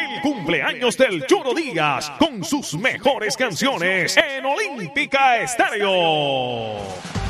el cumpleaños del Choro Díaz con sus mejores canciones en Olímpica Estéreo.